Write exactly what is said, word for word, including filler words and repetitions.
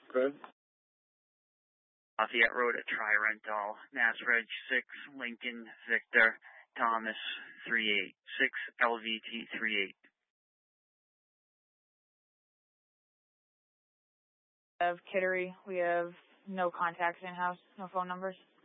Good. Lafayette Road at Tri-Rental, Mass Reg six, Lincoln, Victor, Thomas three eight six, L V T three eight. We have Kittery. We have no contacts in-house, no phone numbers.